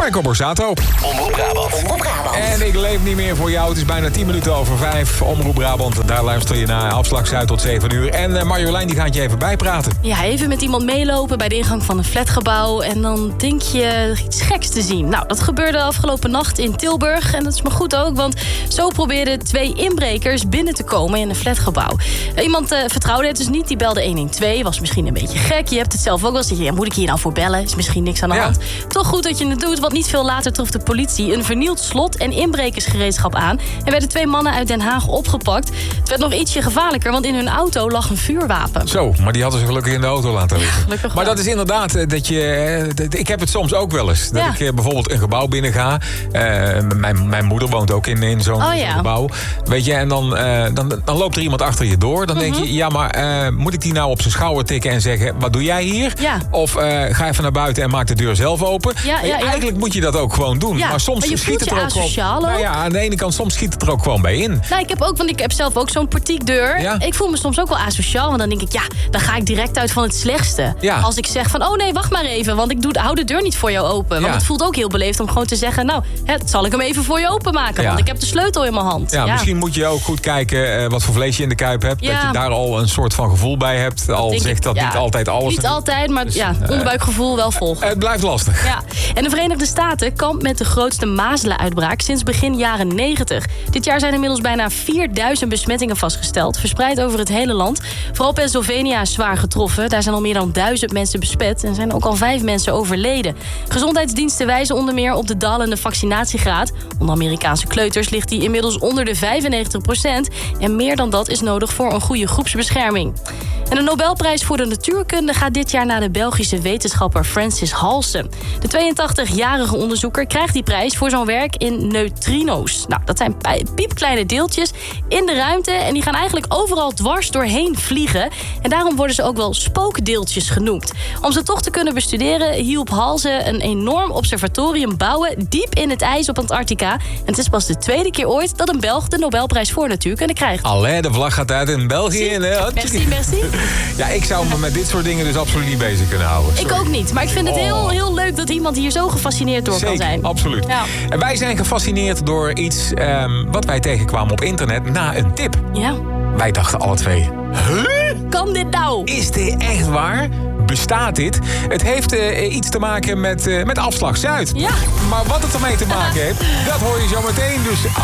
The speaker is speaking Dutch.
Marco Borsato. Omroep Brabant. En ik leef niet meer voor jou. Het is bijna 10 minuten over 5. Omroep Brabant, daar luister je naar Afslag Zuid tot 7 uur. En Marjolein die gaat je even bijpraten. Ja, even met iemand meelopen bij de ingang van een flatgebouw. En dan denk je iets geks te zien. Nou, dat gebeurde afgelopen nacht in Tilburg. En dat is maar goed ook, want zo probeerden 2 inbrekers binnen te komen in een flatgebouw. Iemand vertrouwde het dus niet, die belde 112. Was misschien een beetje gek. Je hebt het zelf ook wel eens. Ja, moet ik hier nou voor bellen? Is misschien niks aan de hand. Toch goed dat je het doet, want niet veel later trof de politie een vernield slot en inbrekersgereedschap aan. En werden 2 mannen uit Den Haag opgepakt. Het werd nog ietsje gevaarlijker, want in hun auto lag een vuurwapen. Zo, maar die hadden ze gelukkig in de auto laten liggen. Gelukkig maar wel. dat is inderdaad dat je... Ik heb het soms ook wel eens. Dat ik bijvoorbeeld een gebouw binnen ga. Mijn moeder woont ook in zo'n gebouw. Weet je, en dan loopt er iemand achter je door. Dan denk je, ja, maar moet ik die nou op zijn schouder tikken en zeggen, wat doe jij hier? Ja. Of ga even naar buiten en maak de deur zelf open. Ja. Eigenlijk moet je dat ook gewoon doen. Ja, maar soms maar je schiet het er ook asociaal gewoon... Nou ja, aan de ene kant, soms schiet het er ook gewoon bij in. Nou, ik heb zelf ook zo'n portiekdeur. Ja. Ik voel me soms ook wel asociaal, want dan denk ik, dan ga ik direct uit van het slechtste. Ja. Als ik zeg van, oh nee, wacht maar even, want ik hou de deur niet voor jou open. Want het voelt ook heel beleefd om gewoon te zeggen, nou, zal ik hem even voor je openmaken, want ik heb de sleutel in mijn hand. Ja, misschien moet je ook goed kijken wat voor vlees je in de kuip hebt. Ja. Dat je daar al een soort van gevoel bij hebt. Al zegt dat niet altijd alles. Niet altijd, maar onderbuikgevoel wel volgen. Het blijft lastig. Ja. En de Verenigde Staten kampt met de grootste mazelenuitbraak sinds begin jaren 90. Dit jaar zijn inmiddels bijna 4000 besmettingen vastgesteld, verspreid over het hele land. Vooral Pennsylvania is zwaar getroffen. Daar zijn al meer dan 1000 mensen besmet en zijn ook al 5 mensen overleden. Gezondheidsdiensten wijzen onder meer op de dalende vaccinatiegraad. Onder Amerikaanse kleuters ligt die inmiddels onder de 95%. En meer dan dat is nodig voor een goede groepsbescherming. En de Nobelprijs voor de natuurkunde gaat dit jaar naar de Belgische wetenschapper Francis Halse. De 82-jarige onderzoeker krijgt die prijs voor zijn werk in neutrino's. Nou, dat zijn piepkleine deeltjes in de ruimte en die gaan eigenlijk overal dwars doorheen vliegen. En daarom worden ze ook wel spookdeeltjes genoemd. Om ze toch te kunnen bestuderen hielp Halse een enorm observatorium bouwen diep in het ijs op Antarctica. En het is pas de 2e keer ooit dat een Belg de Nobelprijs voor natuurkunde krijgt. Allee, de vlag gaat uit in België. Merci. Ja, ik zou me met dit soort dingen dus absoluut niet bezig kunnen houden. Ik ook niet, maar ik vind het heel leuk dat iemand hier zo gefascineerd door kan zijn. Absoluut. Ja. En wij zijn gefascineerd door iets wat wij tegenkwamen op internet na een tip. Ja. Wij dachten alle twee, Kan dit nou? is dit echt waar? Bestaat dit? Het heeft iets te maken met Afslag Zuid. Ja. Maar wat het ermee te maken heeft, dat hoor je zo meteen. Dus